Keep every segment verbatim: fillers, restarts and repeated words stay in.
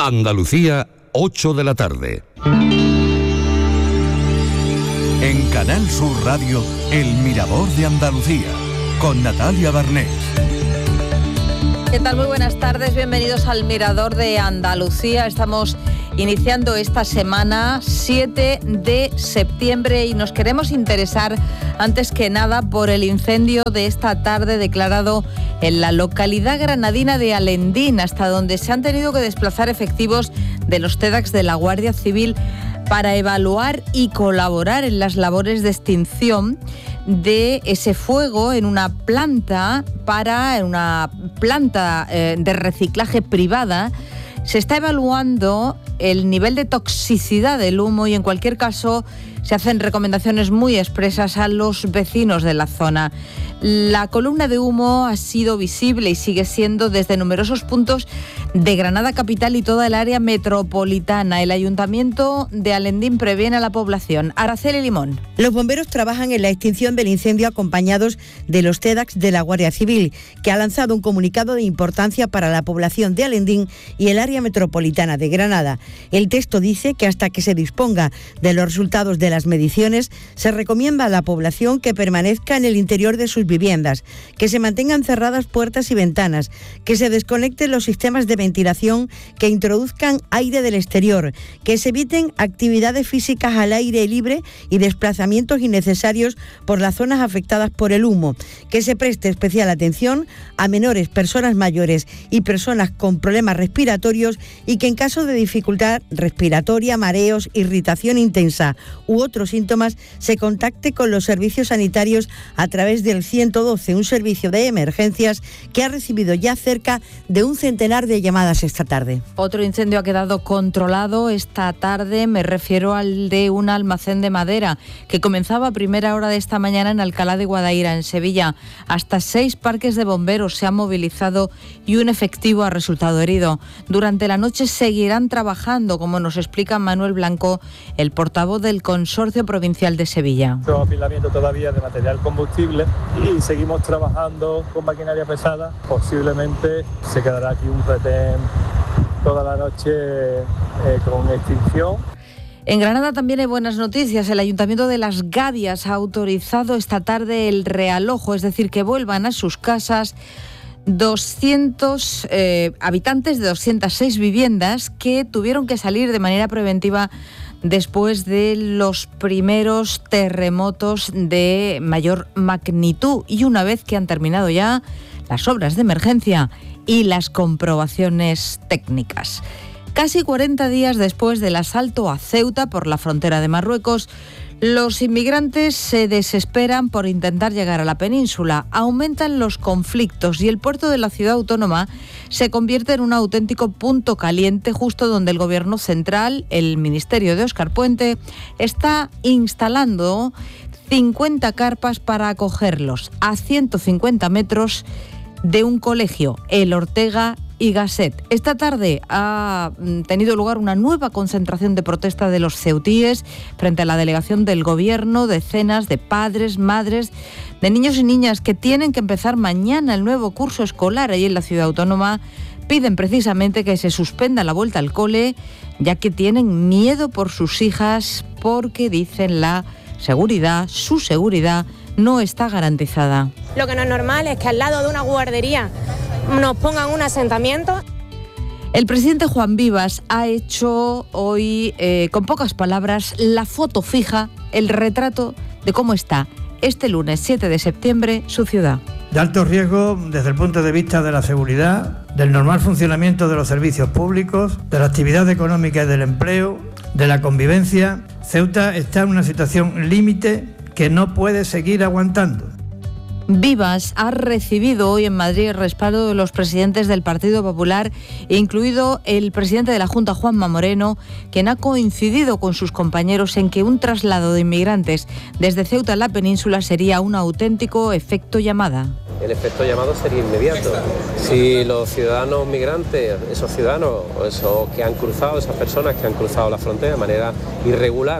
Andalucía, ocho de la tarde. En Canal Sur Radio, El Mirador de Andalucía, con Natalia Barnés. ¿Qué tal? Muy buenas tardes, bienvenidos al Mirador de Andalucía. Estamos iniciando esta semana, siete de septiembre, y nos queremos interesar antes que nada por el incendio de esta tarde declarado en la localidad granadina de Alendín, hasta donde se han tenido que desplazar efectivos de los TEDx de la Guardia Civil para evaluar y colaborar en las labores de extinción de ese fuego en una planta para en una planta eh, de reciclaje privada. Se está evaluando el nivel de toxicidad del humo y en cualquier caso se hacen recomendaciones muy expresas a los vecinos de la zona. La columna de humo ha sido visible y sigue siendo desde numerosos puntos de Granada capital y toda el área metropolitana. El Ayuntamiento de Alendín previene a la población. Araceli Limón. Los bomberos trabajan en la extinción del incendio acompañados de los TEDx de la Guardia Civil, que ha lanzado un comunicado de importancia para la población de Alendín y el área metropolitana de Granada. El texto dice que hasta que se disponga de los resultados de las mediciones, se recomienda a la población que permanezca en el interior de sus viviendas, que se mantengan cerradas puertas y ventanas, que se desconecten los sistemas de ventilación, que introduzcan aire del exterior, que se eviten actividades físicas al aire libre y desplazamientos innecesarios por las zonas afectadas por el humo, que se preste especial atención a menores, personas mayores y personas con problemas respiratorios y que en caso de dificultad respiratoria, mareos, irritación intensa u otros síntomas, se contacte con los servicios sanitarios a través del ciento doce, un servicio de emergencias que ha recibido ya cerca de un centenar de llamadas esta tarde. Otro incendio ha quedado controlado esta tarde, me refiero al de un almacén de madera que comenzaba a primera hora de esta mañana en Alcalá de Guadaira, en Sevilla. Hasta seis parques de bomberos se han movilizado y un efectivo ha resultado herido. Durante la noche seguirán trabajando, como nos explica Manuel Blanco, el portavoz del Consorcio Provincial de Sevilla. Tenemos apilamiento todavía de material combustible y seguimos trabajando con maquinaria pesada. Posiblemente se quedará aquí un retén toda la noche eh, con extinción. En Granada también hay buenas noticias. El Ayuntamiento de Las Gavias ha autorizado esta tarde el realojo, es decir, que vuelvan a sus casas doscientos eh, habitantes de doscientas seis viviendas que tuvieron que salir de manera preventiva después de los primeros terremotos de mayor magnitud y una vez que han terminado ya las obras de emergencia y las comprobaciones técnicas. Casi cuarenta días después del asalto a Ceuta por la frontera de Marruecos, los inmigrantes se desesperan por intentar llegar a la península. Aumentan los conflictos y el puerto de la ciudad autónoma se convierte en un auténtico punto caliente, justo donde el Gobierno central, el Ministerio de Óscar Puente, está instalando cincuenta carpas para acogerlos a ciento cincuenta metros de un colegio, el Ortega y Gasset. Esta tarde ha tenido lugar una nueva concentración de protesta de los ceutíes frente a la delegación del Gobierno. Decenas de padres, madres, de niños y niñas que tienen que empezar mañana el nuevo curso escolar ahí en la ciudad autónoma piden precisamente que se suspenda la vuelta al cole, ya que tienen miedo por sus hijas porque dicen la seguridad, su seguridad no está garantizada. Lo que no es normal es que al lado de una guardería nos pongan un asentamiento. El presidente Juan Vivas ha hecho hoy, eh, con pocas palabras, la foto fija, el retrato de cómo está este lunes siete de septiembre su ciudad. De alto riesgo desde el punto de vista de la seguridad, del normal funcionamiento de los servicios públicos, de la actividad económica y del empleo, de la convivencia. Ceuta está en una situación límite que no puede seguir aguantando. Vivas ha recibido hoy en Madrid el respaldo de los presidentes del Partido Popular, incluido el presidente de la Junta, Juanma Moreno, quien ha coincidido con sus compañeros en que un traslado de inmigrantes desde Ceuta a la península sería un auténtico efecto llamada. El efecto llamado sería inmediato. Si los ciudadanos migrantes, esos ciudadanos o esos que han cruzado, esas personas que han cruzado la frontera de manera irregular,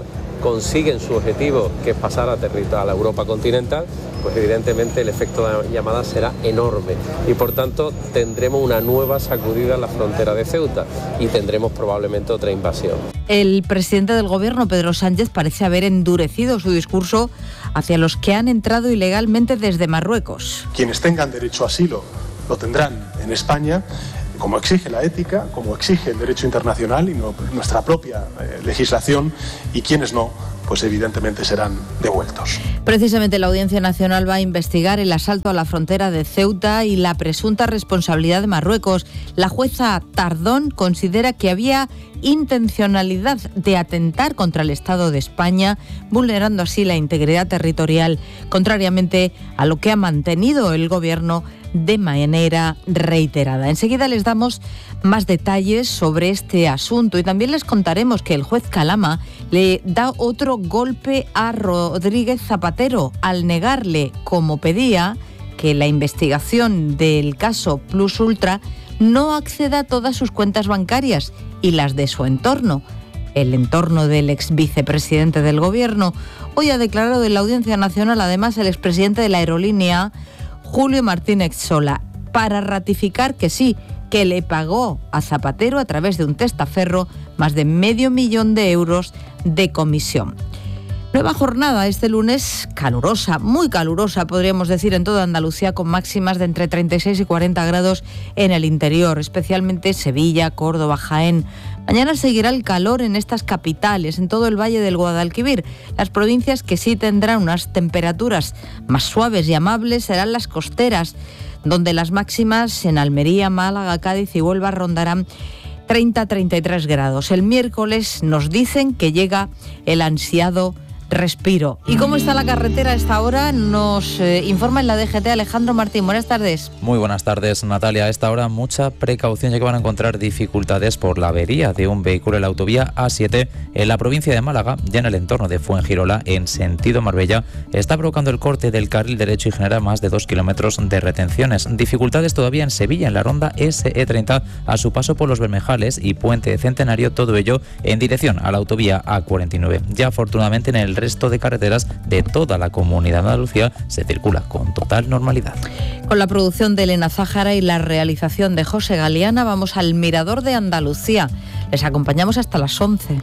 consiguen su objetivo, que es pasar a, territorio, a la Europa continental, pues evidentemente el efecto de la llamada será enorme y por tanto tendremos una nueva sacudida en la frontera de Ceuta y tendremos probablemente otra invasión. El presidente del gobierno, Pedro Sánchez, parece haber endurecido su discurso hacia los que han entrado ilegalmente desde Marruecos. Quienes tengan derecho a asilo lo tendrán en España, como exige la ética, como exige el derecho internacional y no, nuestra propia eh, legislación, y quienes no, pues evidentemente serán devueltos. Precisamente la Audiencia Nacional va a investigar el asalto a la frontera de Ceuta y la presunta responsabilidad de Marruecos. La jueza Tardón considera que había intencionalidad de atentar contra el Estado de España, vulnerando así la integridad territorial, contrariamente a lo que ha mantenido el Gobierno de manera reiterada. Enseguida les damos más detalles sobre este asunto y también les contaremos que el juez Calama le da otro golpe a Rodríguez Zapatero al negarle, como pedía, que la investigación del caso Plus Ultra no acceda a todas sus cuentas bancarias y las de su entorno. El entorno del ex vicepresidente del Gobierno. Hoy ha declarado en la Audiencia Nacional además el expresidente de la aerolínea, Julio Martínez Sola, para ratificar que sí, que le pagó a Zapatero a través de un testaferro más de medio millón de euros de comisión. Nueva jornada este lunes, calurosa, muy calurosa podríamos decir en toda Andalucía, con máximas de entre treinta y seis y cuarenta grados en el interior, especialmente Sevilla, Córdoba, Jaén. Mañana seguirá el calor en estas capitales, en todo el Valle del Guadalquivir. Las provincias que sí tendrán unas temperaturas más suaves y amables serán las costeras, donde las máximas en Almería, Málaga, Cádiz y Huelva rondarán treinta a treinta y tres grados. El miércoles nos dicen que llega el ansiado respiro. ¿Y cómo está la carretera a esta hora? Nos eh, informa en la D G T Alejandro Martín. Buenas tardes. Muy buenas tardes, Natalia. A esta hora mucha precaución, ya que van a encontrar dificultades por la avería de un vehículo en la autovía A siete en la provincia de Málaga, ya en el entorno de Fuengirola, en sentido Marbella. Está provocando el corte del carril derecho y genera más de dos kilómetros de retenciones. Dificultades todavía en Sevilla, en la ronda S E treinta, a su paso por los Bermejales y Puente de Centenario, todo ello en dirección a la autovía A cuarenta y nueve. Ya afortunadamente en el resto de carreteras de toda la comunidad de Andalucía se circula con total normalidad. Con la producción de Elena Zájara y la realización de José Galeana, vamos al Mirador de Andalucía. Les acompañamos hasta las once.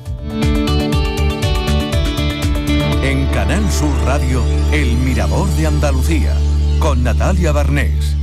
En Canal Sur Radio, El Mirador de Andalucía, con Natalia Barnés.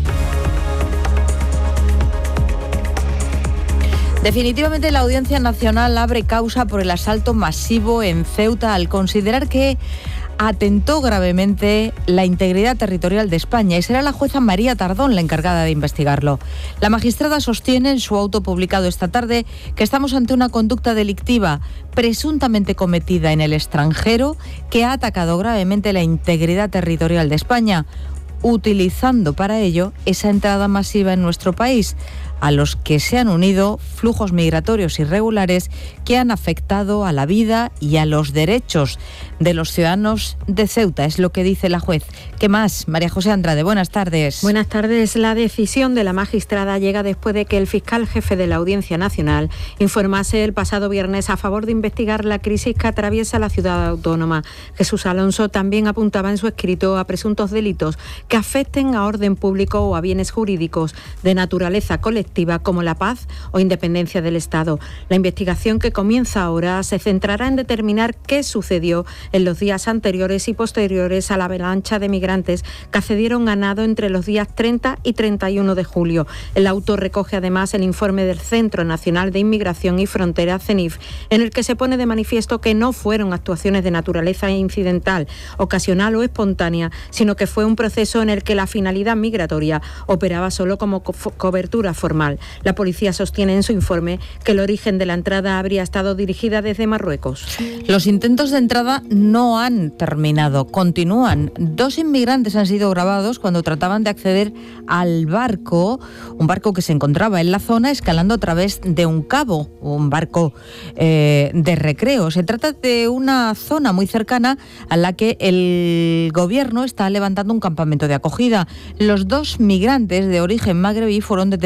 Definitivamente la Audiencia Nacional abre causa por el asalto masivo en Ceuta al considerar que atentó gravemente la integridad territorial de España, y será la jueza María Tardón la encargada de investigarlo. La magistrada sostiene en su auto publicado esta tarde que estamos ante una conducta delictiva presuntamente cometida en el extranjero que ha atacado gravemente la integridad territorial de España, utilizando para ello esa entrada masiva en nuestro país, a los que se han unido flujos migratorios irregulares que han afectado a la vida y a los derechos de los ciudadanos de Ceuta. Es lo que dice la juez. ¿Qué más? María José Andrade, buenas tardes. Buenas tardes. La decisión de la magistrada llega después de que el fiscal jefe de la Audiencia Nacional informase el pasado viernes a favor de investigar la crisis que atraviesa la ciudad autónoma. Jesús Alonso también apuntaba en su escrito a presuntos delitos que afecten a orden público o a bienes jurídicos de naturaleza colectiva, como la paz o independencia del Estado. La investigación que comienza ahora se centrará en determinar qué sucedió en los días anteriores y posteriores a la avalancha de migrantes que accedieron a nado entre los días treinta y treinta y uno de julio. El auto recoge además el informe del Centro Nacional de Inmigración y Frontera, CENIF, en el que se pone de manifiesto que no fueron actuaciones de naturaleza incidental, ocasional o espontánea, sino que fue un proceso en el que la finalidad migratoria operaba solo como co- cobertura formal. La policía sostiene en su informe que el origen de la entrada habría estado dirigida desde Marruecos. Los intentos de entrada no han terminado, continúan. Dos inmigrantes han sido grabados cuando trataban de acceder al barco, un barco que se encontraba en la zona escalando a través de un cabo, un barco eh, de recreo. Se trata de una zona muy cercana a la que el gobierno está levantando un campamento de acogida. Los dos migrantes de origen magrebí fueron detenidos por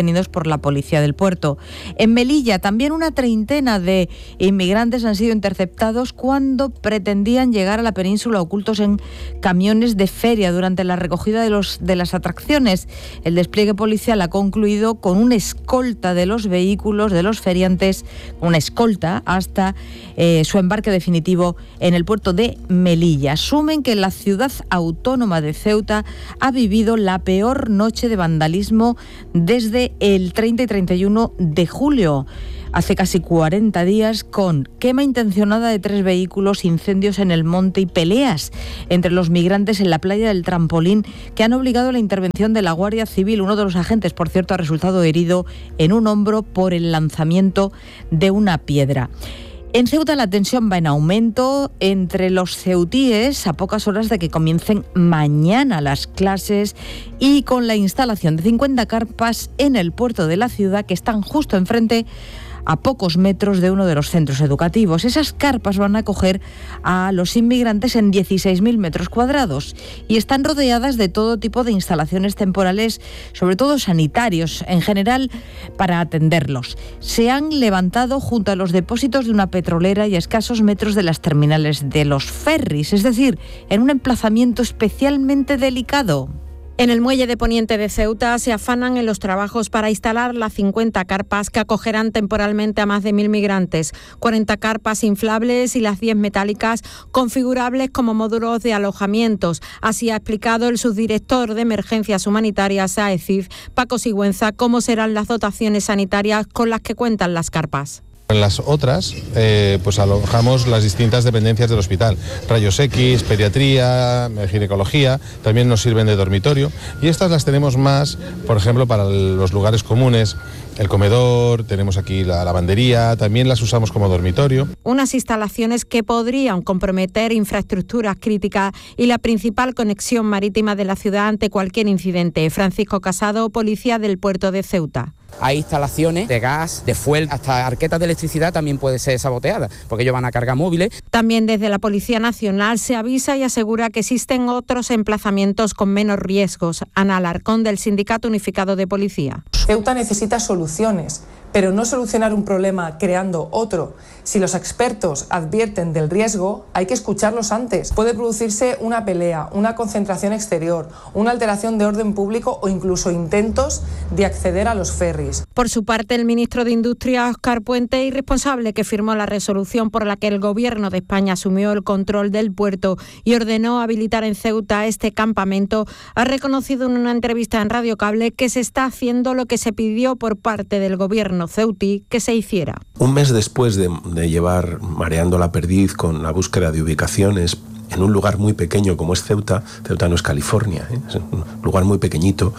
por la policía del puerto. En Melilla, también una treintena de inmigrantes han sido interceptados cuando pretendían llegar a la península ocultos en camiones de feria durante la recogida de, los, de las atracciones. El despliegue policial ha concluido con una escolta de los vehículos de los feriantes, una escolta hasta eh, su embarque definitivo en el puerto de Melilla. Asumen que la ciudad autónoma de Ceuta ha vivido la peor noche de vandalismo desde el treinta y treinta y uno de julio. Hace casi cuarenta días, con quema intencionada de tres vehículos, incendios en el monte y peleas entre los migrantes en la playa del Trampolín que han obligado a la intervención de la Guardia Civil. Uno de los agentes, por cierto, ha resultado herido en un hombro por el lanzamiento de una piedra. En Ceuta la tensión va en aumento entre los ceutíes a pocas horas de que comiencen mañana las clases y con la instalación de cincuenta carpas en el puerto de la ciudad que están justo enfrente a pocos metros de uno de los centros educativos. Esas carpas van a acoger a los inmigrantes en dieciséis mil metros cuadrados y están rodeadas de todo tipo de instalaciones temporales, sobre todo sanitarios, en general para atenderlos. Se han levantado junto a los depósitos de una petrolera y a escasos metros de las terminales de los ferries, es decir, en un emplazamiento especialmente delicado. En el muelle de Poniente de Ceuta se afanan en los trabajos para instalar las cincuenta carpas que acogerán temporalmente a más de mil migrantes, cuarenta carpas inflables y las diez metálicas configurables como módulos de alojamientos. Así ha explicado el subdirector de Emergencias Humanitarias A E C I F, Paco Sigüenza, cómo serán las dotaciones sanitarias con las que cuentan las carpas. En las otras, eh, pues alojamos las distintas dependencias del hospital. Rayos X, pediatría, ginecología, también nos sirven de dormitorio. Y estas las tenemos más, por ejemplo, para los lugares comunes, el comedor, tenemos aquí la lavandería, también las usamos como dormitorio. Unas instalaciones que podrían comprometer infraestructuras críticas y la principal conexión marítima de la ciudad ante cualquier incidente. Francisco Casado, policía del puerto de Ceuta. Hay instalaciones de gas, de fuel, hasta arquetas de electricidad también puede ser saboteada, porque ellos van a cargar móviles. También desde la Policía Nacional se avisa y asegura que existen otros emplazamientos con menos riesgos. Ana Alarcón, del Sindicato Unificado de Policía. Ceuta necesita soluciones, pero no solucionar un problema creando otro. Si los expertos advierten del riesgo, hay que escucharlos antes. Puede producirse una pelea, una concentración exterior, una alteración de orden público o incluso intentos de acceder a los ferries. Por su parte, el ministro de Industria, Óscar Puente, y responsable que firmó la resolución por la que el Gobierno de España asumió el control del puerto y ordenó habilitar en Ceuta este campamento, ha reconocido en una entrevista en Radio Cable que se está haciendo lo que se pidió por parte del Gobierno ceutí que se hiciera. Un mes después de, de llevar mareando la perdiz con la búsqueda de ubicaciones en un lugar muy pequeño como es Ceuta, Ceuta no es California, ¿eh? Es un lugar muy pequeñito,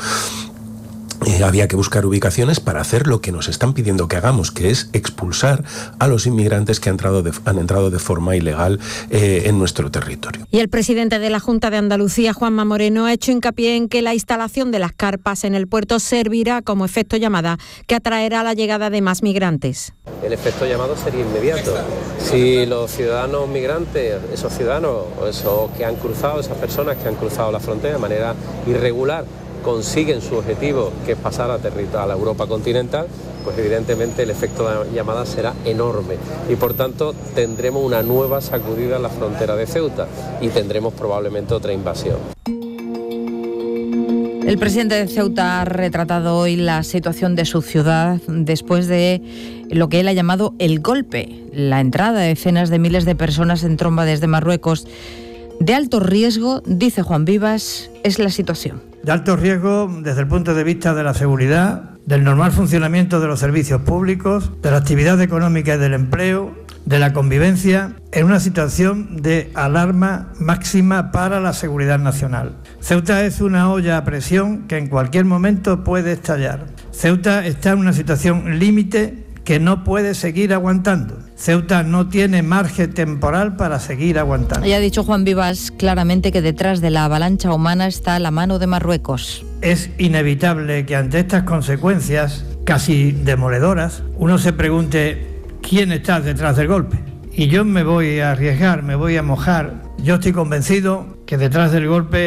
Eh, había que buscar ubicaciones para hacer lo que nos están pidiendo que hagamos, que es expulsar a los inmigrantes que han entrado de, han entrado de forma ilegal eh, en nuestro territorio. Y el presidente de la Junta de Andalucía, Juanma Moreno, ha hecho hincapié en que la instalación de las carpas en el puerto servirá como efecto llamada que atraerá la llegada de más migrantes. El efecto llamado sería inmediato. Si los ciudadanos migrantes, esos ciudadanos o esos que han cruzado, esas personas que han cruzado la frontera de manera irregular, consiguen su objetivo, que es pasar a, a la Europa continental, pues evidentemente el efecto de llamada será enorme y por tanto tendremos una nueva sacudida en la frontera de Ceuta y tendremos probablemente otra invasión. El presidente de Ceuta ha retratado hoy la situación de su ciudad después de lo que él ha llamado el golpe, la entrada de decenas de miles de personas en tromba desde Marruecos. De alto riesgo, dice Juan Vivas, es la situación. De alto riesgo desde el punto de vista de la seguridad, del normal funcionamiento de los servicios públicos, de la actividad económica y del empleo, de la convivencia, en una situación de alarma máxima para la seguridad nacional. Ceuta es una olla a presión que en cualquier momento puede estallar. Ceuta está en una situación límite que no puede seguir aguantando. Ceuta no tiene margen temporal para seguir aguantando. Ya ha dicho Juan Vivas claramente que detrás de la avalancha humana está la mano de Marruecos. Es inevitable que ante estas consecuencias casi demoledoras, uno se pregunte quién está detrás del golpe. Y yo me voy a arriesgar, me voy a mojar. Yo estoy convencido que detrás del golpe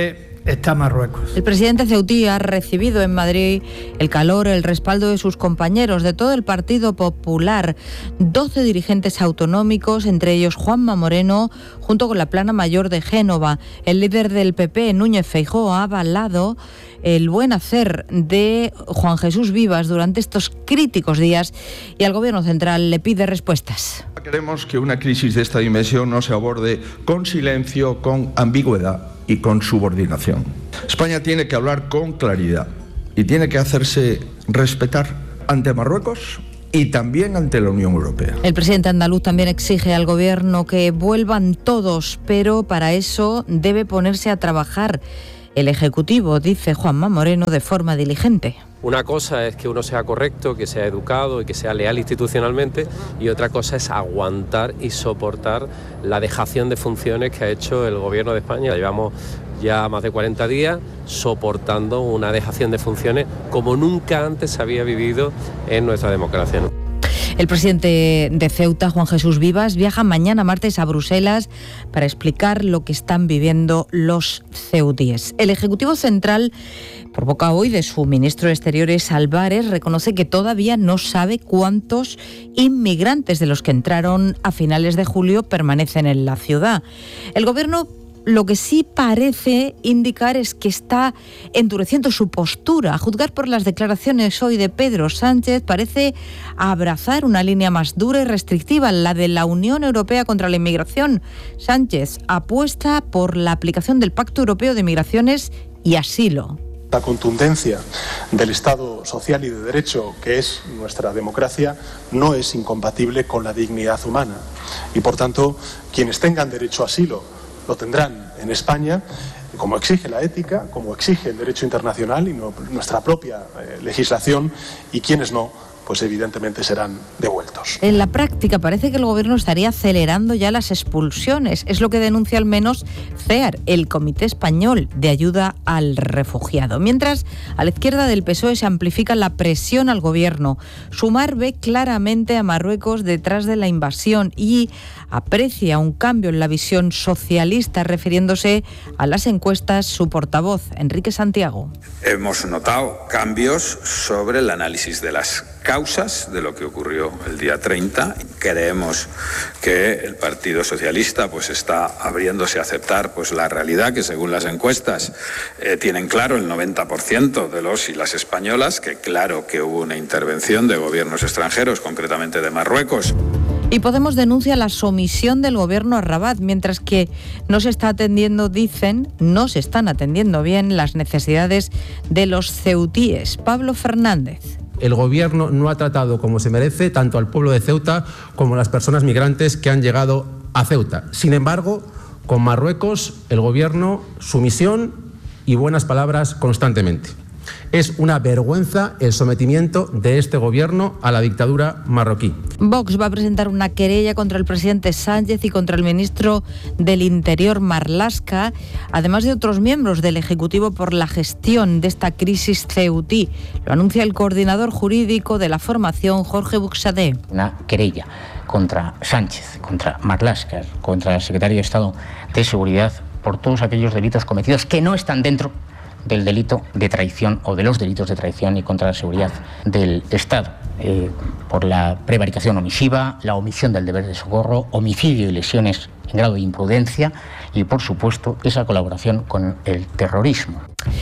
está Marruecos. El presidente ceutí ha recibido en Madrid el calor, el respaldo de sus compañeros de todo el Partido Popular. doce dirigentes autonómicos, entre ellos Juanma Moreno, junto con la plana mayor de Génova. El líder del P P, Núñez Feijóo, ha avalado el buen hacer de Juan Jesús Vivas durante estos críticos días y al Gobierno central le pide respuestas. Queremos que una crisis de esta dimensión no se aborde con silencio, con ambigüedad y con subordinación. España tiene que hablar con claridad y tiene que hacerse respetar ante Marruecos y también ante la Unión Europea. El presidente andaluz también exige al Gobierno que vuelvan todos, pero para eso debe ponerse a trabajar el Ejecutivo, dice Juanma Moreno, de forma diligente. Una cosa es que uno sea correcto, que sea educado y que sea leal institucionalmente, y otra cosa es aguantar y soportar la dejación de funciones que ha hecho el Gobierno de España. Llevamos ya más de cuarenta días soportando una dejación de funciones como nunca antes se había vivido en nuestra democracia, ¿no? El presidente de Ceuta, Juan Jesús Vivas, viaja mañana martes a Bruselas para explicar lo que están viviendo los ceutíes. El Ejecutivo Central, por boca hoy de su ministro de Exteriores, Álvarez, reconoce que todavía no sabe cuántos inmigrantes de los que entraron a finales de julio permanecen en la ciudad. El Gobierno lo que sí parece indicar es que está endureciendo su postura. A juzgar por las declaraciones hoy de Pedro Sánchez, parece abrazar una línea más dura y restrictiva, la de la Unión Europea contra la inmigración. Sánchez apuesta por la aplicación del Pacto Europeo de Migraciones y Asilo. La contundencia del Estado social y de derecho, que es nuestra democracia, no es incompatible con la dignidad humana. Y por tanto, quienes tengan derecho a asilo lo tendrán en España, como exige la ética, como exige el derecho internacional y no, nuestra propia eh, legislación, y quienes no, pues evidentemente serán devueltos. En la práctica parece que el Gobierno estaría acelerando ya las expulsiones. Es lo que denuncia al menos CEAR, el Comité Español de Ayuda al Refugiado. Mientras, a la izquierda del P S O E se amplifica la presión al Gobierno. Sumar ve claramente a Marruecos detrás de la invasión y aprecia un cambio en la visión socialista, refiriéndose a las encuestas su portavoz, Enrique Santiago. Hemos notado cambios sobre el análisis de las causas de lo que ocurrió el día treinta. Creemos que el Partido Socialista pues está abriéndose a aceptar pues la realidad que, según las encuestas, eh, tienen claro el noventa por ciento de los y las españolas, que claro que hubo una intervención de gobiernos extranjeros, concretamente de Marruecos. Y Podemos denuncia la somisión del Gobierno a Rabat, mientras que no se está atendiendo, dicen, no se están atendiendo bien las necesidades de los ceutíes. Pablo Fernández. El Gobierno no ha tratado como se merece tanto al pueblo de Ceuta como a las personas migrantes que han llegado a Ceuta. Sin embargo, con Marruecos, el Gobierno, sumisión y buenas palabras constantemente. Es una vergüenza el sometimiento de este Gobierno a la dictadura marroquí. Vox va a presentar una querella contra el presidente Sánchez y contra el ministro del Interior, Marlaska, además de otros miembros del Ejecutivo, por la gestión de esta crisis ceutí. Lo anuncia el coordinador jurídico de la formación, Jorge Buxadé. Una querella contra Sánchez, contra Marlaska, contra el secretario de Estado de Seguridad, por todos aquellos delitos cometidos que no están dentro del delito de traición o de los delitos de traición y contra la seguridad del Estado, eh, por la prevaricación omisiva, la omisión del deber de socorro, homicidio y lesiones en grado de imprudencia y, por supuesto, esa colaboración con el terrorismo.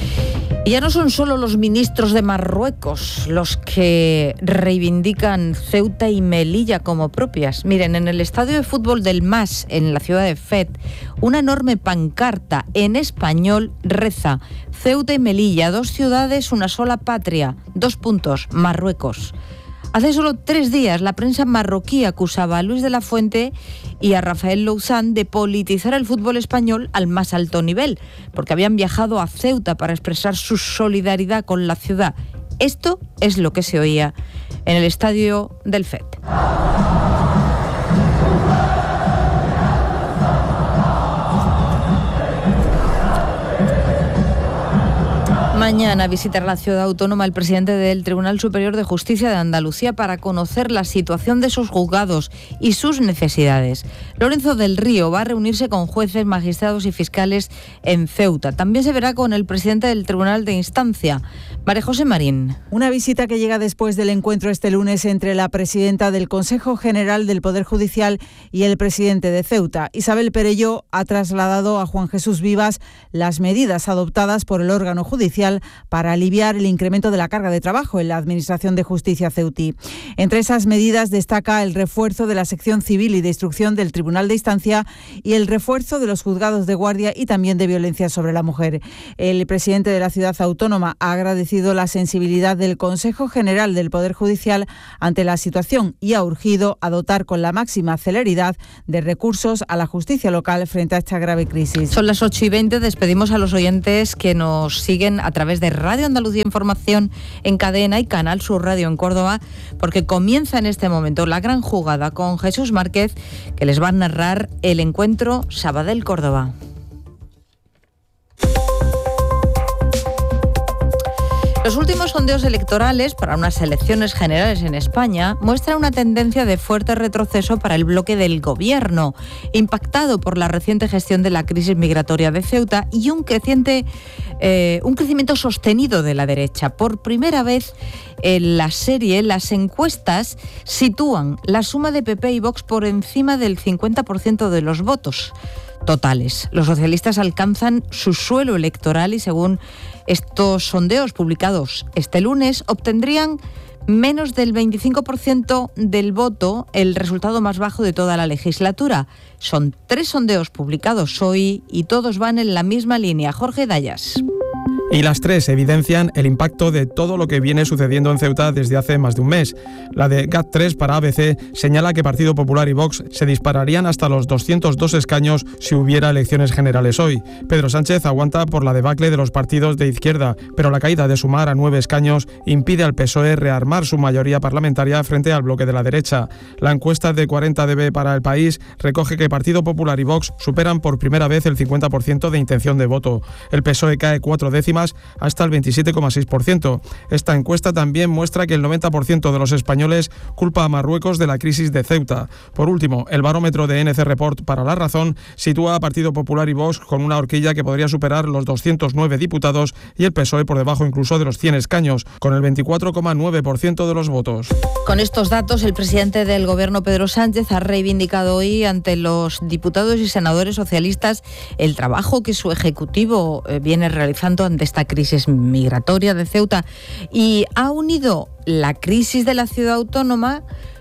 Y ya no son solo los ministros de Marruecos los que reivindican Ceuta y Melilla como propias. Miren, en el estadio de fútbol del M A S, en la ciudad de Fez, una enorme pancarta en español reza: Ceuta y Melilla, dos ciudades, una sola patria, dos puntos, Marruecos. Hace solo tres días la prensa marroquí acusaba a Luis de la Fuente y a Rafael Louzán de politizar el fútbol español al más alto nivel, porque habían viajado a Ceuta para expresar su solidaridad con la ciudad. Esto es lo que se oía en el estadio del Fez. Mañana visitará la ciudad autónoma el presidente del Tribunal Superior de Justicia de Andalucía para conocer la situación de sus juzgados y sus necesidades. Lorenzo del Río va a reunirse con jueces, magistrados y fiscales en Ceuta. También se verá con el presidente del Tribunal de Instancia, María José Marín. Una visita que llega después del encuentro este lunes entre la presidenta del Consejo General del Poder Judicial y el presidente de Ceuta. Isabel Perelló ha trasladado a Juan Jesús Vivas las medidas adoptadas por el órgano judicial para aliviar el incremento de la carga de trabajo en la Administración de Justicia ceutí. Entre esas medidas destaca el refuerzo de la sección civil y de instrucción del Tribunal de Instancia y el refuerzo de los juzgados de guardia y también de violencia sobre la mujer. El presidente de la ciudad autónoma ha agradecido la sensibilidad del Consejo General del Poder Judicial ante la situación y ha urgido a dotar con la máxima celeridad de recursos a la justicia local frente a esta grave crisis. Son las ocho y veinte, despedimos a los oyentes que nos siguen a través de Radio Andalucía Información en cadena y Canal Sur Radio en Córdoba, porque comienza en este momento la gran jugada con Jesús Márquez, que les va a narrar el encuentro Sabadell-Córdoba. Los últimos sondeos electorales para unas elecciones generales en España muestran una tendencia de fuerte retroceso para el bloque del gobierno, impactado por la reciente gestión de la crisis migratoria de Ceuta y un creciente, eh, un crecimiento sostenido de la derecha. Por primera vez en la serie, las encuestas sitúan la suma de P P y Vox por encima del cincuenta por ciento de los votos totales. Los socialistas alcanzan su suelo electoral y, según estos sondeos publicados este lunes, obtendrían menos del veinticinco por ciento del voto, el resultado más bajo de toda la legislatura. Son tres sondeos publicados hoy y todos van en la misma línea. Jorge Dayas. Y las tres evidencian el impacto de todo lo que viene sucediendo en Ceuta desde hace más de un mes. La de G A T tres para A B C señala que Partido Popular y Vox se dispararían hasta los doscientos dos escaños si hubiera elecciones generales hoy. Pedro Sánchez aguanta por la debacle de los partidos de izquierda, pero la caída de Sumar a nueve escaños impide al P S O E rearmar su mayoría parlamentaria frente al bloque de la derecha. La encuesta de cuarenta D B para El País recoge que Partido Popular y Vox superan por primera vez el cincuenta por ciento de intención de voto. El P S O E cae cuatro décimas hasta el veintisiete coma seis por ciento. Esta encuesta también muestra que el noventa por ciento de los españoles culpa a Marruecos de la crisis de Ceuta. Por último, el barómetro de N C Report para La Razón sitúa a Partido Popular y Vox con una horquilla que podría superar los doscientos nueve diputados y el P S O E por debajo incluso de los cien escaños, con el veinticuatro coma nueve por ciento de los votos. Con estos datos, el presidente del Gobierno, Pedro Sánchez, ha reivindicado hoy ante los diputados y senadores socialistas el trabajo que su ejecutivo viene realizando ante esta crisis migratoria de Ceuta y ha unido la crisis de la ciudad autónoma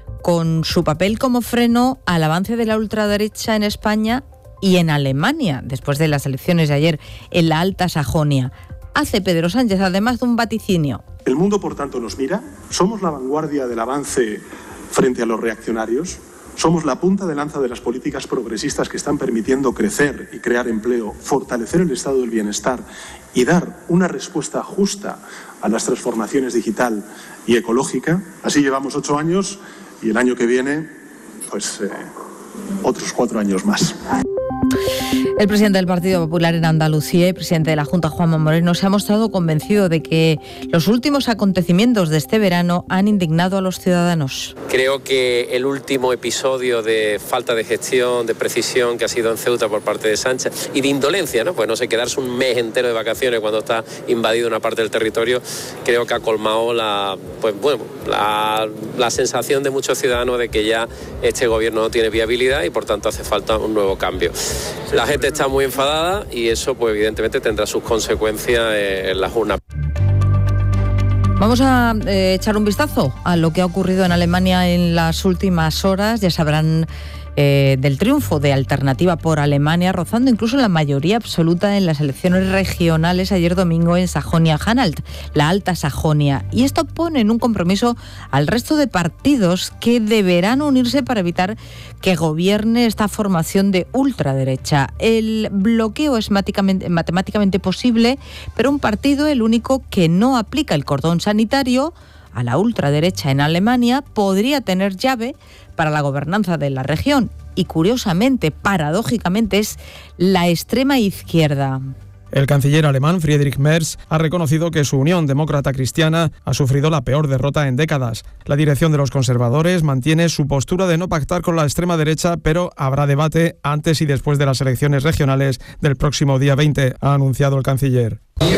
con su papel como freno al avance de la ultraderecha en España y en Alemania, después de las elecciones de ayer en la Alta Sajonia. Hace Pedro Sánchez además de un vaticinio. El mundo, por tanto, nos mira. Somos la vanguardia del avance frente a los reaccionarios. Somos la punta de lanza de las políticas progresistas que están permitiendo crecer y crear empleo, fortalecer el estado del bienestar y dar una respuesta justa a las transformaciones digital y ecológica. Así llevamos ocho años y el año que viene, pues eh, otros cuatro años más. El presidente del Partido Popular en Andalucía y presidente de la Junta, Juanma Moreno, se ha mostrado convencido de que los últimos acontecimientos de este verano han indignado a los ciudadanos. Creo que el último episodio de falta de gestión, de precisión que ha sido en Ceuta por parte de Sánchez y de indolencia, ¿no? Pues no sé, quedarse un mes entero de vacaciones cuando está invadido una parte del territorio, creo que ha colmado la, pues, bueno, la, la sensación de muchos ciudadanos de que ya este gobierno no tiene viabilidad y por tanto hace falta un nuevo cambio. La gente está muy enfadada y eso pues evidentemente tendrá sus consecuencias en las urnas. Vamos a eh, echar un vistazo a lo que ha ocurrido en Alemania en las últimas horas. Ya sabrán eh, del triunfo de Alternativa por Alemania, rozando incluso la mayoría absoluta en las elecciones regionales ayer domingo en Sajonia-Anhalt, la Alta Sajonia. Y esto pone en un compromiso al resto de partidos que deberán unirse para evitar que gobierne esta formación de ultraderecha. El bloqueo es matemáticamente posible, pero un partido, el único que no aplica el cordón sanitario a la ultraderecha en Alemania, podría tener llave para la gobernanza de la región. Y curiosamente, paradójicamente, es la extrema izquierda. El canciller alemán Friedrich Merz ha reconocido que su Unión Demócrata Cristiana ha sufrido la peor derrota en décadas. La dirección de los conservadores mantiene su postura de no pactar con la extrema derecha, pero habrá debate antes y después de las elecciones regionales del próximo día veinte, ha anunciado el canciller.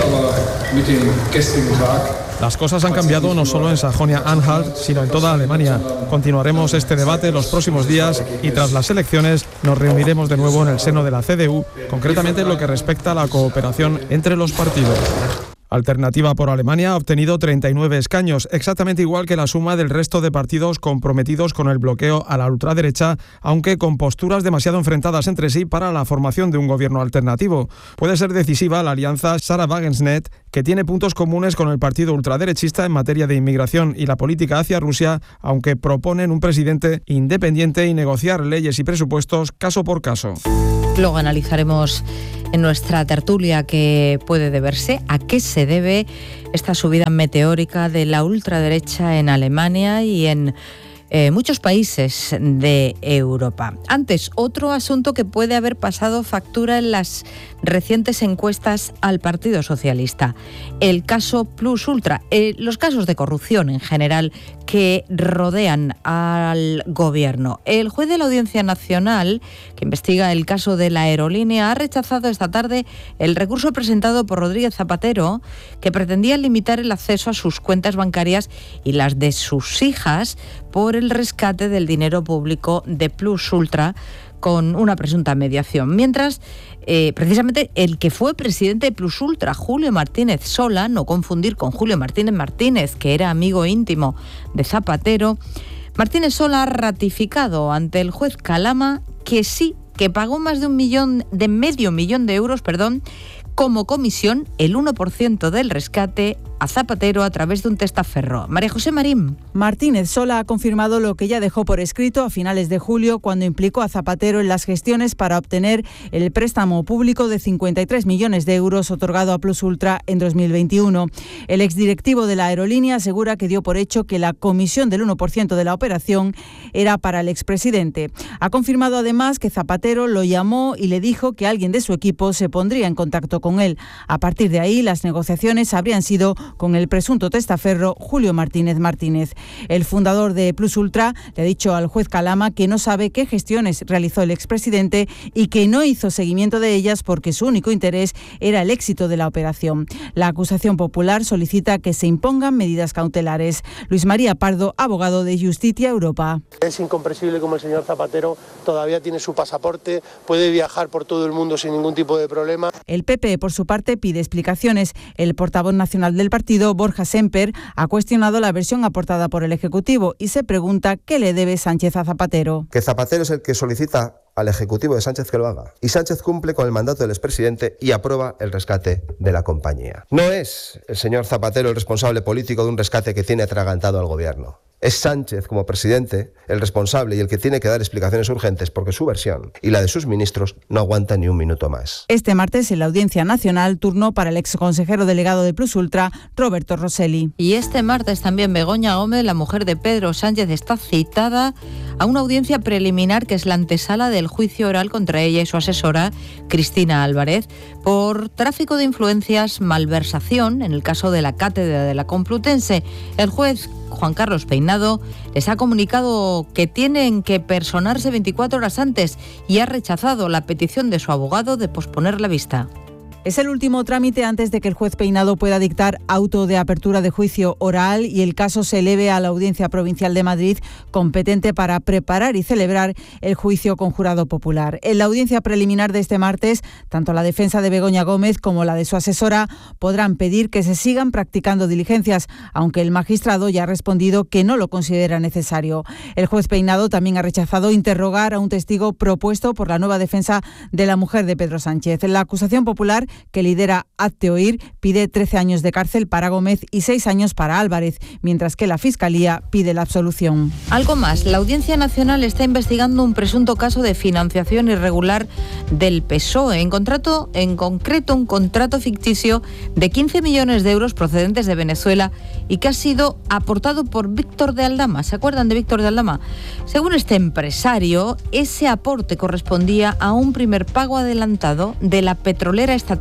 Las cosas han cambiado no solo en Sajonia-Anhalt, sino en toda Alemania. Continuaremos este debate los próximos días y tras las elecciones nos reuniremos de nuevo en el seno de la C D U, concretamente en lo que respecta a la cooperación entre los partidos. Alternativa por Alemania ha obtenido treinta y nueve escaños, exactamente igual que la suma del resto de partidos comprometidos con el bloqueo a la ultraderecha, aunque con posturas demasiado enfrentadas entre sí para la formación de un gobierno alternativo. Puede ser decisiva la alianza Sarah Wagenknecht, que tiene puntos comunes con el partido ultraderechista en materia de inmigración y la política hacia Rusia, aunque proponen un presidente independiente y negociar leyes y presupuestos caso por caso. Luego analizaremos en nuestra tertulia qué puede deberse, a qué se debe esta subida meteórica de la ultraderecha en Alemania y en eh, muchos países de Europa. Antes, otro asunto que puede haber pasado factura en las recientes encuestas al Partido Socialista, el caso Plus Ultra, eh, los casos de corrupción en general que rodean al gobierno. El juez de la Audiencia Nacional, que investiga el caso de la aerolínea, ha rechazado esta tarde el recurso presentado por Rodríguez Zapatero, que pretendía limitar el acceso a sus cuentas bancarias y las de sus hijas por el rescate del dinero público de Plus Ultra con una presunta mediación. Mientras, eh, precisamente el que fue presidente de Plus Ultra, Julio Martínez Sola, no confundir con Julio Martínez Martínez, que era amigo íntimo de Zapatero, Martínez Sola ha ratificado ante el juez Calama que sí, que pagó más de un millón, de medio millón de euros, perdón, como comisión, el uno por ciento del rescate a Zapatero a través de un testaferro. María José Marín. Martínez Sola ha confirmado lo que ya dejó por escrito a finales de julio cuando implicó a Zapatero en las gestiones para obtener el préstamo público de cincuenta y tres millones de euros otorgado a Plus Ultra en dos mil veintiuno. El exdirectivo de la aerolínea asegura que dio por hecho que la comisión del uno por ciento de la operación era para el expresidente. Ha confirmado además que Zapatero lo llamó y le dijo que alguien de su equipo se pondría en contacto con él. A partir de ahí, las negociaciones habrían sido con el presunto testaferro Julio Martínez Martínez. El fundador de Plus Ultra le ha dicho al juez Calama que no sabe qué gestiones realizó el expresidente y que no hizo seguimiento de ellas porque su único interés era el éxito de la operación. La acusación popular solicita que se impongan medidas cautelares. Luis María Pardo, abogado de Justitia Europa. Es incomprensible como el señor Zapatero todavía tiene su pasaporte, puede viajar por todo el mundo sin ningún tipo de problema. El P P, por su parte, pide explicaciones. El portavoz nacional del partido, Borja Semper, ha cuestionado la versión aportada por el Ejecutivo y se pregunta qué le debe Sánchez a Zapatero. Que Zapatero es el que solicita al Ejecutivo de Sánchez que lo haga. Y Sánchez cumple con el mandato del expresidente y aprueba el rescate de la compañía. No es el señor Zapatero el responsable político de un rescate que tiene atragantado al gobierno. Es Sánchez, como presidente, el responsable y el que tiene que dar explicaciones urgentes porque su versión y la de sus ministros no aguanta ni un minuto más. Este martes, en la Audiencia Nacional, turno para el exconsejero delegado de Plus Ultra, Roberto Rosselli. Y este martes también Begoña Gómez, la mujer de Pedro Sánchez, está citada a una audiencia preliminar que es la antesala del juicio oral contra ella y su asesora, Cristina Álvarez, por tráfico de influencias, malversación, en el caso de la cátedra de la Complutense. El juez Juan Carlos Peinado les ha comunicado que tienen que personarse veinticuatro horas antes y ha rechazado la petición de su abogado de posponer la vista. Es el último trámite antes de que el juez Peinado pueda dictar auto de apertura de juicio oral y el caso se eleve a la Audiencia Provincial de Madrid, competente para preparar y celebrar el juicio con jurado popular. En la audiencia preliminar de este martes, tanto la defensa de Begoña Gómez como la de su asesora podrán pedir que se sigan practicando diligencias, aunque el magistrado ya ha respondido que no lo considera necesario. El juez Peinado también ha rechazado interrogar a un testigo propuesto por la nueva defensa de la mujer de Pedro Sánchez. La acusación popular, que lidera Hazte Oír, pide trece años de cárcel para Gómez y seis años para Álvarez, mientras que la Fiscalía pide la absolución. Algo más, la Audiencia Nacional está investigando un presunto caso de financiación irregular del P S O E, en, contrato, en concreto un contrato ficticio de quince millones de euros procedentes de Venezuela y que ha sido aportado por Víctor de Aldama. ¿Se acuerdan de Víctor de Aldama? Según este empresario, ese aporte correspondía a un primer pago adelantado de la petrolera estatal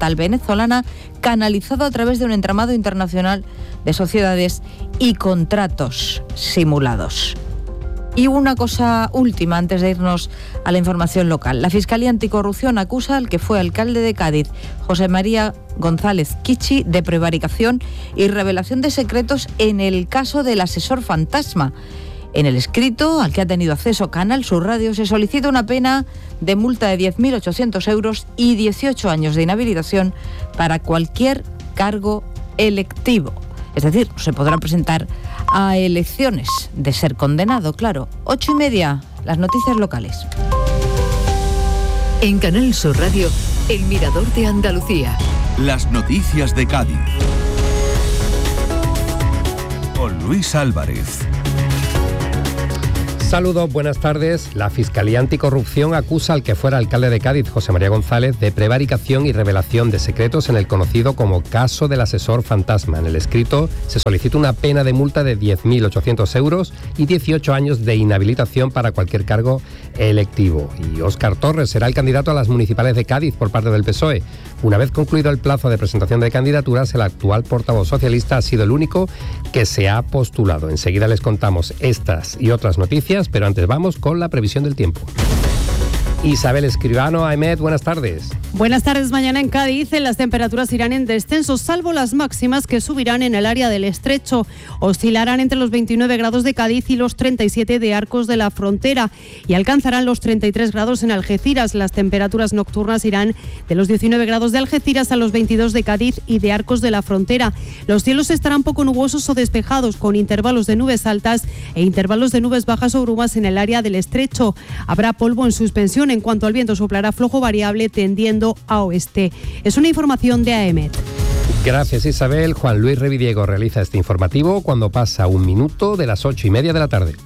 estatal venezolana canalizado a través de un entramado internacional de sociedades y contratos simulados. Y una cosa última antes de irnos a la información local. La Fiscalía Anticorrupción acusa al que fue alcalde de Cádiz, José María González Kichi, de prevaricación y revelación de secretos en el caso del asesor fantasma. En el escrito al que ha tenido acceso Canal Sur Radio se solicita una pena de multa de diez mil ochocientos euros y dieciocho años de inhabilitación para cualquier cargo electivo. Es decir, se podrá presentar a elecciones de ser condenado, claro. Ocho y media, las noticias locales. En Canal Sur Radio, El Mirador de Andalucía. Las noticias de Cádiz. Con Luis Álvarez. Saludos, buenas tardes. La Fiscalía Anticorrupción acusa al que fuera alcalde de Cádiz, José María González, de prevaricación y revelación de secretos en el conocido como caso del asesor fantasma. En el escrito se solicita una pena de multa de diez mil ochocientos euros y dieciocho años de inhabilitación para cualquier cargo electivo. Y Óscar Torres será el candidato a las municipales de Cádiz por parte del P S O E. Una vez concluido el plazo de presentación de candidaturas, el actual portavoz socialista ha sido el único que se ha postulado. Enseguida les contamos estas y otras noticias, pero antes vamos con la previsión del tiempo. Isabel Escribano, Ahmed, buenas tardes. Buenas tardes. Mañana en Cádiz las temperaturas irán en descenso, salvo las máximas que subirán en el área del Estrecho. Oscilarán entre los veintinueve grados de Cádiz y los treinta y siete de Arcos de la Frontera y alcanzarán los treinta y tres grados en Algeciras. Las temperaturas nocturnas irán de los diecinueve grados de Algeciras a los veintidós de Cádiz y de Arcos de la Frontera. Los cielos estarán poco nubosos o despejados, con intervalos de nubes altas e intervalos de nubes bajas o brumas en el área del Estrecho. Habrá polvo en suspensión. En cuanto al viento, soplará flojo variable tendiendo a oeste. Es una información de A E M E T. Gracias, Isabel. Juan Luis Revidiego realiza este informativo cuando pasa un minuto de las ocho y media de la tarde.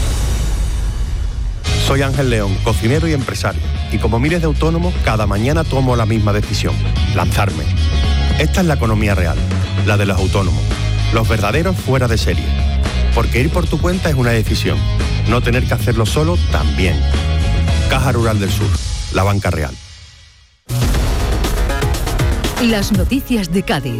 Soy Ángel León, cocinero y empresario. Y como miles de autónomos, cada mañana tomo la misma decisión: lanzarme. Esta es la economía real, la de los autónomos, los verdaderos fuera de serie. Porque ir por tu cuenta es una decisión. No tener que hacerlo solo también. Caja Rural del Sur, la banca real. Las noticias de Cádiz.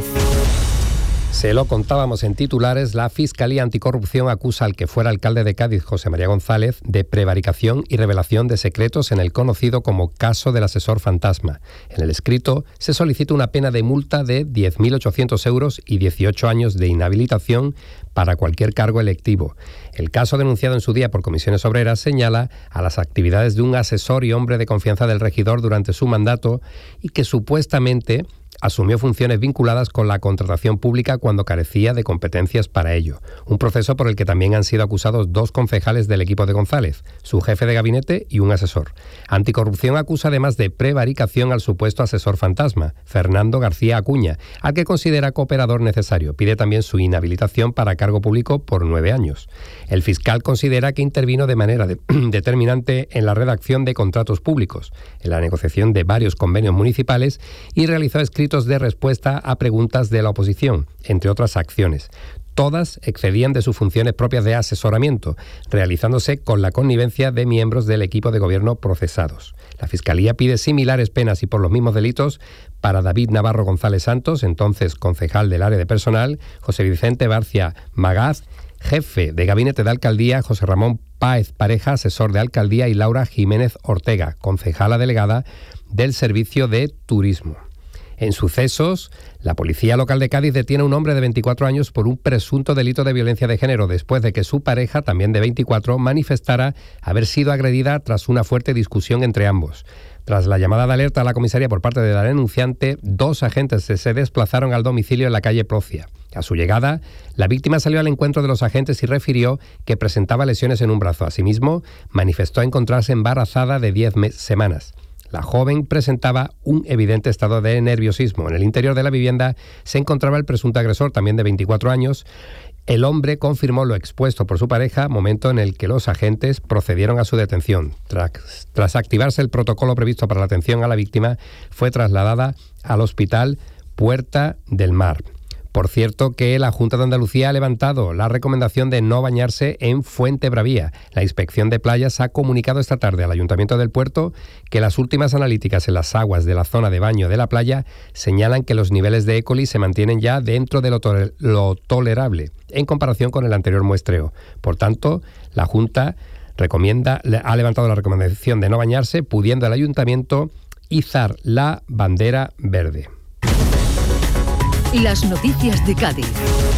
Se lo contábamos en titulares, la Fiscalía Anticorrupción acusa al que fuera alcalde de Cádiz, José María González, de prevaricación y revelación de secretos en el conocido como caso del asesor fantasma. En el escrito se solicita una pena de multa de diez mil ochocientos euros y dieciocho años de inhabilitación para cualquier cargo electivo. El caso, denunciado en su día por Comisiones Obreras, señala a las actividades de un asesor y hombre de confianza del regidor durante su mandato y que supuestamente asumió funciones vinculadas con la contratación pública cuando carecía de competencias para ello. Un proceso por el que también han sido acusados dos concejales del equipo de González, su jefe de gabinete y un asesor. Anticorrupción acusa además de prevaricación al supuesto asesor fantasma, Fernando García Acuña, al que considera cooperador necesario. Pide también su inhabilitación para cargo público por nueve años. El fiscal considera que intervino de manera de- determinante en la redacción de contratos públicos, en la negociación de varios convenios municipales y realizó escritos de respuesta a preguntas de la oposición, entre otras acciones. Todas excedían de sus funciones propias de asesoramiento, realizándose con la connivencia de miembros del equipo de gobierno procesados. La Fiscalía pide similares penas y por los mismos delitos para David Navarro González Santos, entonces concejal del área de personal, José Vicente Barcia Magaz, jefe de gabinete de alcaldía, José Ramón Páez Pareja, asesor de alcaldía, y Laura Jiménez Ortega, concejala delegada del Servicio de Turismo. En sucesos, la Policía Local de Cádiz detiene a un hombre de veinticuatro años por un presunto delito de violencia de género después de que su pareja, también de veinticuatro, manifestara haber sido agredida tras una fuerte discusión entre ambos. Tras la llamada de alerta a la comisaría por parte de la denunciante, dos agentes se desplazaron al domicilio en la calle Procia. A su llegada, la víctima salió al encuentro de los agentes y refirió que presentaba lesiones en un brazo. Asimismo, manifestó encontrarse embarazada de diez semanas. La joven presentaba un evidente estado de nerviosismo. En el interior de la vivienda se encontraba el presunto agresor, también de veinticuatro años. El hombre confirmó lo expuesto por su pareja, momento en el que los agentes procedieron a su detención. Tras, tras activarse el protocolo previsto para la atención a la víctima, fue trasladada al hospital Puerta del Mar. Por cierto que la Junta de Andalucía ha levantado la recomendación de no bañarse en Fuentebraría. La Inspección de Playas ha comunicado esta tarde al Ayuntamiento del Puerto que las últimas analíticas en las aguas de la zona de baño de la playa señalan que los niveles de E. coli se mantienen ya dentro de lo, to- lo tolerable en comparación con el anterior muestreo. Por tanto, la Junta recomienda, ha levantado la recomendación de no bañarse, pudiendo el Ayuntamiento izar la bandera verde. Las noticias de Cádiz.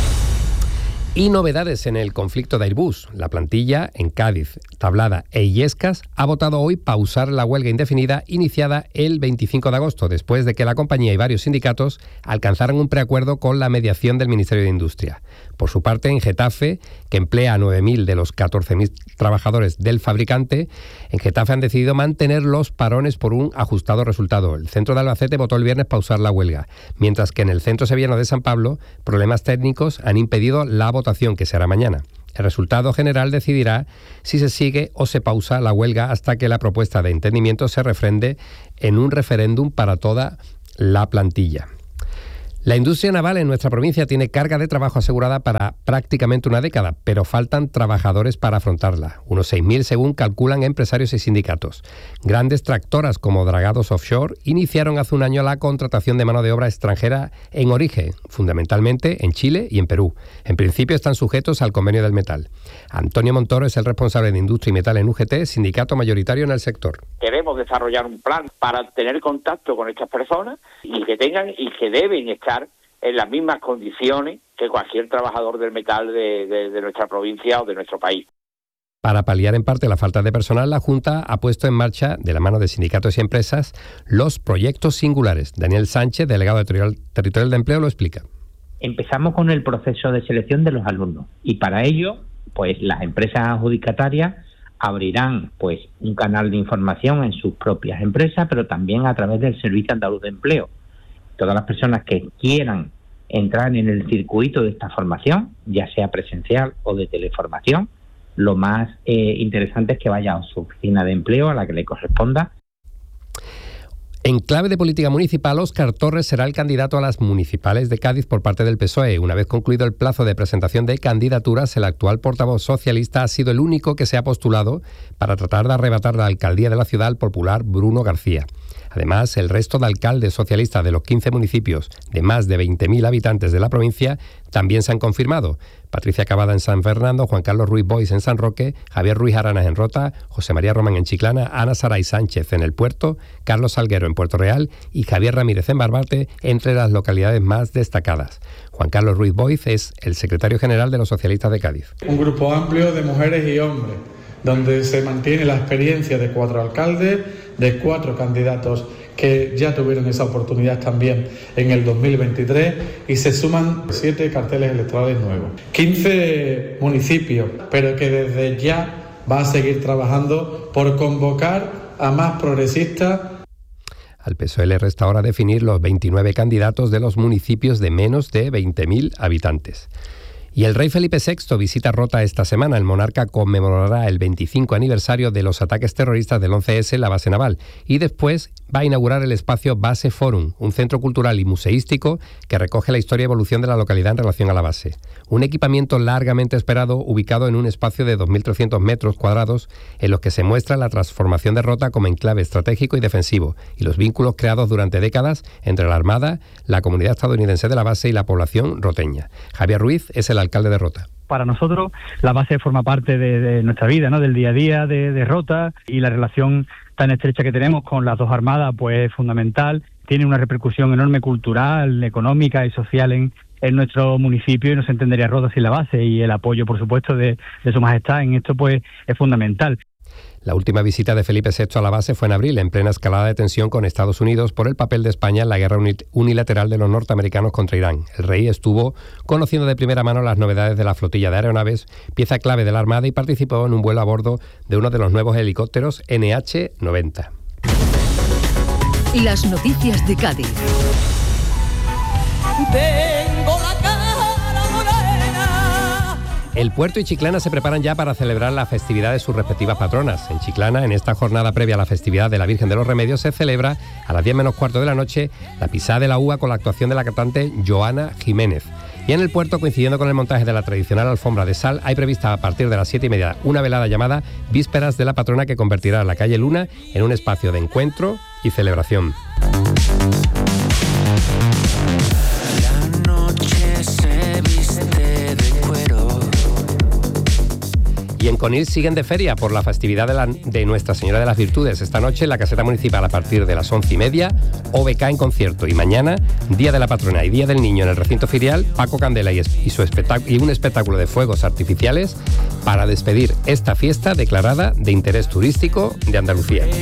Y novedades en el conflicto de Airbus. La plantilla en Cádiz, Tablada e Illescas ha votado hoy pausar la huelga indefinida iniciada el veinticinco de agosto, después de que la compañía y varios sindicatos alcanzaran un preacuerdo con la mediación del Ministerio de Industria. Por su parte, en Getafe, que emplea a nueve mil de los catorce mil trabajadores del fabricante, en Getafe han decidido mantener los parones por un ajustado resultado. El centro de Albacete votó el viernes pausar la huelga, mientras que en el centro sevillano de San Pablo, problemas técnicos han impedido la votación, que será mañana. El resultado general decidirá si se sigue o se pausa la huelga hasta que la propuesta de entendimiento se refrende en un referéndum para toda la plantilla. La industria naval en nuestra provincia tiene carga de trabajo asegurada para prácticamente una década, pero faltan trabajadores para afrontarla, unos seis mil según calculan empresarios y sindicatos. Grandes tractoras como Dragados Offshore iniciaron hace un año la contratación de mano de obra extranjera en origen, fundamentalmente en Chile y en Perú. En principio están sujetos al convenio del metal. Antonio Montoro es el responsable de Industria y Metal en U G T, sindicato mayoritario en el sector. Queremos desarrollar un plan para tener contacto con estas personas y que tengan y que deben estar en las mismas condiciones que cualquier trabajador del metal de, de, de nuestra provincia o de nuestro país. Para paliar en parte la falta de personal, la Junta ha puesto en marcha, de la mano de sindicatos y empresas, los proyectos singulares. Daniel Sánchez, delegado territorial, territorial de Empleo, lo explica. Empezamos con el proceso de selección de los alumnos y para ello, pues las empresas adjudicatarias abrirán pues un canal de información en sus propias empresas, pero también a través del Servicio Andaluz de Empleo. Todas las personas que quieran entrar en el circuito de esta formación, ya sea presencial o de teleformación, lo más eh, interesante es que vaya a su oficina de empleo a la que le corresponda. En clave de política municipal, Óscar Torres será el candidato a las municipales de Cádiz por parte del P S O E. Una vez concluido el plazo de presentación de candidaturas, el actual portavoz socialista ha sido el único que se ha postulado para tratar de arrebatar la alcaldía de la ciudad al popular Bruno García. Además, el resto de alcaldes socialistas de los quince municipios de más de veinte mil habitantes de la provincia también se han confirmado. Patricia Cavada en San Fernando, Juan Carlos Ruiz Boix en San Roque, Javier Ruiz Aranas en Rota, José María Román en Chiclana, Ana Saray Sánchez en El Puerto, Carlos Salguero en Puerto Real y Javier Ramírez en Barbate, entre las localidades más destacadas. Juan Carlos Ruiz Boix es el secretario general de los socialistas de Cádiz. Un grupo amplio de mujeres y hombres, donde se mantiene la experiencia de cuatro alcaldes, de cuatro candidatos que ya tuvieron esa oportunidad también en el dos mil veintitrés y se suman siete carteles electorales nuevos. quince municipios, pero que desde ya va a seguir trabajando por convocar a más progresistas. Al P S O E le resta ahora definir los veintinueve candidatos de los municipios de menos de veinte mil habitantes. Y el rey Felipe sexto visita Rota esta semana. El monarca conmemorará el veinticinco aniversario de los ataques terroristas del once ese en la base naval y después va a inaugurar el espacio Base Forum, un centro cultural y museístico que recoge la historia y evolución de la localidad en relación a la base. Un equipamiento largamente esperado ubicado en un espacio de dos mil trescientos metros cuadrados en los que se muestra la transformación de Rota como enclave estratégico y defensivo y los vínculos creados durante décadas entre la Armada, la comunidad estadounidense de la base y la población roteña. Javier Ruiz es el alcalde de Rota. Para nosotros la base forma parte de, de nuestra vida, ¿no? Del día a día de, de Rota, y la relación tan estrecha que tenemos con las dos armadas pues es fundamental. Tiene una repercusión enorme cultural, económica y social en, en nuestro municipio y no se entendería Rota sin la base, y el apoyo por supuesto de, de Su Majestad en esto pues es fundamental. La última visita de Felipe sexto a la base fue en abril, en plena escalada de tensión con Estados Unidos por el papel de España en la guerra unilateral de los norteamericanos contra Irán. El rey estuvo conociendo de primera mano las novedades de la flotilla de aeronaves, pieza clave de la Armada, y participó en un vuelo a bordo de uno de los nuevos helicópteros N H noventa. Las noticias de Cádiz. Tengo la cara morena. El Puerto y Chiclana se preparan ya para celebrar la festividad de sus respectivas patronas. En Chiclana, en esta jornada previa a la festividad de la Virgen de los Remedios, se celebra a las diez menos cuarto de la noche la pisada de la uva con la actuación de la cantante Joana Jiménez. Y en el puerto, coincidiendo con el montaje de la tradicional alfombra de sal, hay prevista a partir de las siete y media una velada llamada Vísperas de la Patrona, que convertirá la calle Luna en un espacio de encuentro y celebración. La noche se viste de cuero. Y en Conil siguen de feria por la festividad de, la, de Nuestra Señora de las Virtudes. Esta noche en la caseta municipal a partir de las once y media, O B K en concierto. Y mañana, Día de la Patrona y Día del Niño en el recinto ferial, Paco Candela y, y, su y un espectáculo de fuegos artificiales para despedir esta fiesta declarada de interés turístico de Andalucía.